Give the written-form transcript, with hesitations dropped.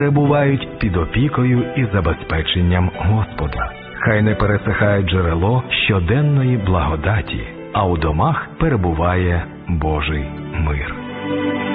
перебувають під опікою і забезпеченням Господа. Хай не пересихає джерело щоденної благодаті, а у домах перебуває Божий мир.